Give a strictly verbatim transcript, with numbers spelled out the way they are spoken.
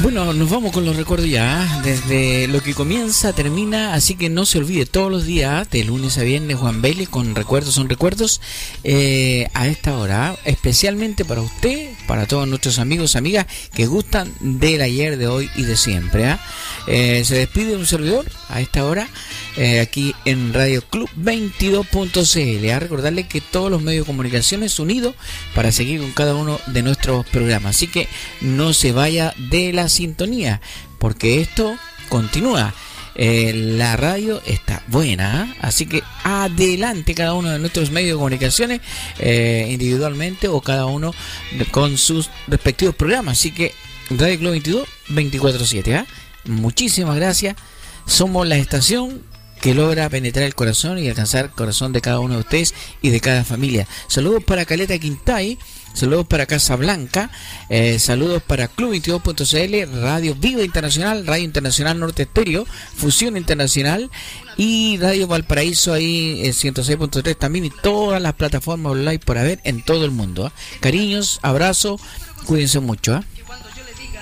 Bueno, nos vamos con los recuerdos ya, desde lo que comienza, termina, así que no se olvide, todos los días, de lunes a viernes, Juan Bailey con Recuerdos son Recuerdos, eh, a esta hora, especialmente para usted, para todos nuestros amigos, amigas que gustan del ayer, de hoy y de siempre. ¿eh? Eh, se despide un servidor a esta hora, eh, aquí en Radio Club veintidós punto c l. A recordarle que todos los medios de comunicaciones unidos para seguir con cada uno de nuestros programas, así que no se vaya de la sintonía, porque esto continúa. Eh, la radio está buena, ¿eh? Así que adelante cada uno de nuestros medios de comunicaciones, eh, individualmente o cada uno de, con sus respectivos programas. Así que Radio Club veintidós, veinticuatro siete. ¿eh? Muchísimas gracias. Somos la estación que logra penetrar el corazón y alcanzar el corazón de cada uno de ustedes y de cada familia. Saludos para Caleta Quintay, saludos para Casablanca, eh, saludos para Club veintidós punto c l, Radio Viva Internacional, Radio Internacional Norte Estéreo, Fusión Internacional y Radio Valparaíso ahí en ciento seis punto tres también, y todas las plataformas online por haber en todo el mundo. ¿eh? Cariños, abrazos, cuídense mucho. ¿eh?